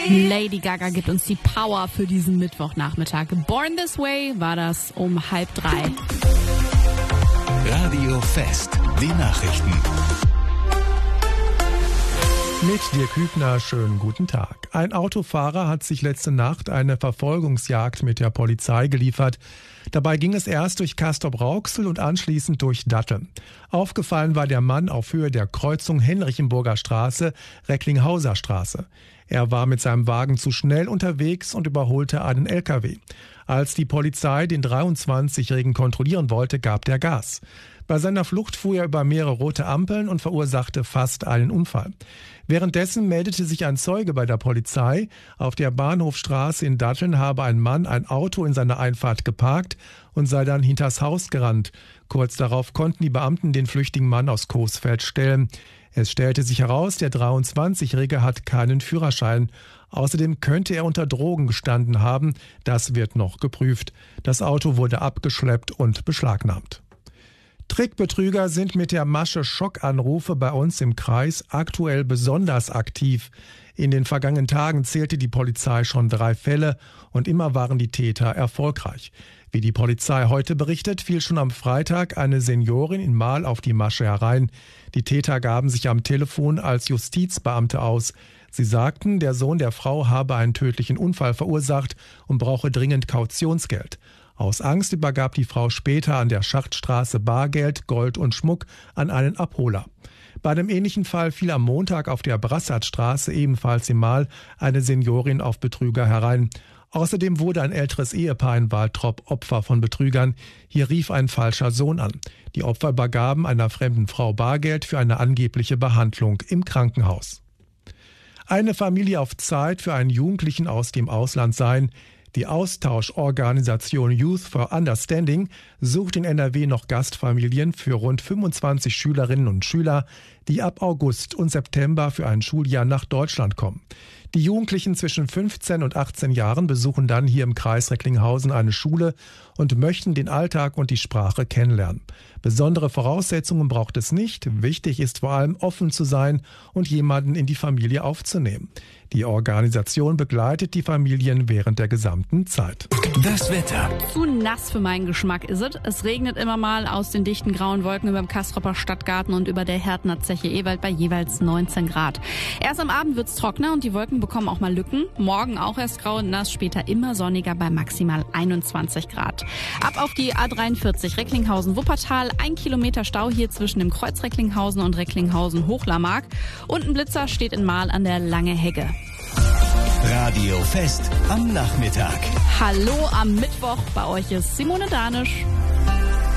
Lady Gaga gibt uns die Power für diesen Mittwochnachmittag. Born This Way war das um 2:30. Radio Fest, die Nachrichten. Mit Dirk Hübner, schönen guten Tag. Ein Autofahrer hat sich letzte Nacht eine Verfolgungsjagd mit der Polizei geliefert. Dabei ging es erst durch Castrop-Rauxel und anschließend durch Datteln. Aufgefallen war der Mann auf Höhe der Kreuzung Henrichenburger Straße, Recklinghauser Straße. Er war mit seinem Wagen zu schnell unterwegs und überholte einen LKW. Als die Polizei den 23-Jährigen kontrollieren wollte, gab der Gas. Bei seiner Flucht fuhr er über mehrere rote Ampeln und verursachte fast einen Unfall. Währenddessen meldete sich ein Zeuge bei der Polizei. Auf der Bahnhofstraße in Datteln habe ein Mann ein Auto in seiner Einfahrt geparkt und sei dann hinters Haus gerannt. Kurz darauf konnten die Beamten den flüchtigen Mann aus Coesfeld stellen. Es stellte sich heraus, der 23-Jährige hat keinen Führerschein. Außerdem könnte er unter Drogen gestanden haben. Das wird noch geprüft. Das Auto wurde abgeschleppt und beschlagnahmt. Trickbetrüger sind mit der Masche Schockanrufe bei uns im Kreis aktuell besonders aktiv. In den vergangenen Tagen zählte die Polizei schon 3 Fälle und immer waren die Täter erfolgreich. Wie die Polizei heute berichtet, fiel schon am Freitag eine Seniorin in Marl auf die Masche herein. Die Täter gaben sich am Telefon als Justizbeamte aus. Sie sagten, der Sohn der Frau habe einen tödlichen Unfall verursacht und brauche dringend Kautionsgeld. Aus Angst übergab die Frau später an der Schachtstraße Bargeld, Gold und Schmuck an einen Abholer. Bei einem ähnlichen Fall fiel am Montag auf der Brassardstraße, ebenfalls in Marl, eine Seniorin auf Betrüger herein. Außerdem wurde ein älteres Ehepaar in Waltrop Opfer von Betrügern. Hier rief ein falscher Sohn an. Die Opfer übergaben einer fremden Frau Bargeld für eine angebliche Behandlung im Krankenhaus. Eine Familie auf Zeit für einen Jugendlichen aus dem Ausland sein. Die Austauschorganisation Youth for Understanding sucht in NRW noch Gastfamilien für rund 25 Schülerinnen und Schüler, die ab August und September für ein Schuljahr nach Deutschland kommen. Die Jugendlichen zwischen 15 und 18 Jahren besuchen dann hier im Kreis Recklinghausen eine Schule und möchten den Alltag und die Sprache kennenlernen. Besondere Voraussetzungen braucht es nicht. Wichtig ist vor allem, offen zu sein und jemanden in die Familie aufzunehmen. Die Organisation begleitet die Familien während der gesamten Zeit. Das Wetter. Zu nass für meinen Geschmack ist es. Es regnet immer mal aus den dichten grauen Wolken über dem Castropper Stadtgarten und über der Härtner Zeche Ewald bei jeweils 19 Grad. Erst am Abend wird's trockener und die Wolken bekommen auch mal Lücken. Morgen auch erst grau und nass, später immer sonniger bei maximal 21 Grad. Ab auf die A43 Recklinghausen-Wuppertal. 1 Kilometer Stau hier zwischen dem Kreuz Recklinghausen und Recklinghausen-Hochlarmark. Und ein Blitzer steht in Marl an der Lange Hegge. Radio Fest am Nachmittag. Hallo am Mittwoch, bei euch ist Simone Danisch.